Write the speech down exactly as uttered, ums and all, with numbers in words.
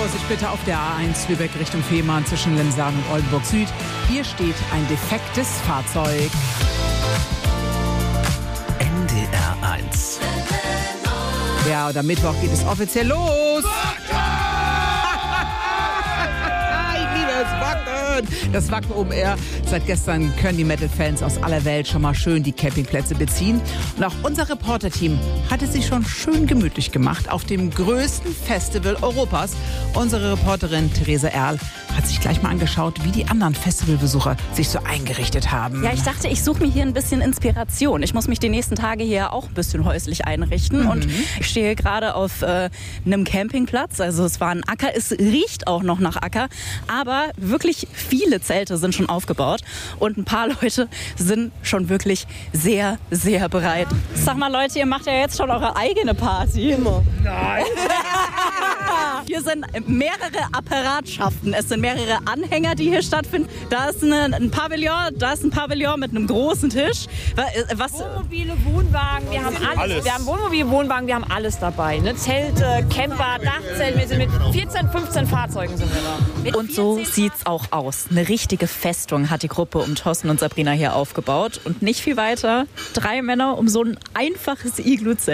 Vorsicht bitte auf der A eins Lübeck Richtung Fehmarn zwischen Lemsaan und Oldenburg Süd. Hier steht ein defektes Fahrzeug. N D R eins. Ja, und am Mittwoch geht es offiziell los. Ich liebe es, Wacken. Das Wacken Open Air. Seit gestern können die Metal-Fans aus aller Welt schon mal schön die Campingplätze beziehen. Und auch unser Reporterteam hat es sich schon schön gemütlich gemacht auf dem größten Festival Europas. Unsere Reporterin Theresa Erl hat sich gleich mal angeschaut, wie die anderen Festivalbesucher sich so eingerichtet haben. Ja, ich dachte, ich suche mir hier ein bisschen Inspiration. Ich muss mich die nächsten Tage hier auch ein bisschen häuslich einrichten. Mhm. Und ich stehe gerade auf äh, einem Campingplatz. Also es war ein Acker. Es riecht auch noch nach Acker. Aber wirklich viele Zelte sind schon aufgebaut. Und ein paar Leute sind schon wirklich sehr, sehr bereit. Sag mal, Leute, ihr macht ja jetzt schon eure eigene Party. Immer. Nein. Hier sind mehrere Apparatschaften. Es sind mehrere Anhänger, die hier stattfinden. Da ist eine, ein Pavillon, da ist ein Pavillon mit einem großen Tisch. Was? Wohnmobile, Wohnwagen, wir haben alles. alles. Wir haben Wohnmobile, Wohnwagen, wir haben alles dabei. Ne? Zelte, Camper, Dachzelt. Wir sind mit vierzehn, fünfzehn Fahrzeugen sind wir da. Und so sieht's auch aus. Eine richtige Festung hat die Gruppe um Thorsten und Sabrina hier aufgebaut. Und nicht viel weiter. Drei Männer um so ein einfaches Iglu-Zelt.